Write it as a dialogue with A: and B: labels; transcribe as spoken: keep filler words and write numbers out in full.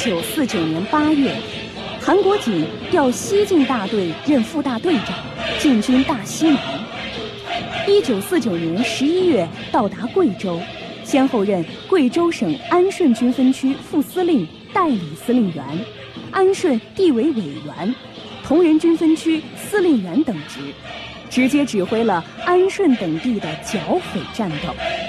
A: 九四九年八月，韩国瑾调西进大队任副大队长，进军大西南。一九四九年十一月到达贵州，先后任贵州省安顺军分区副司令、代理司令员、安顺地委委员、铜仁军分区司令员等职，直接指挥了安顺等地的剿匪战斗。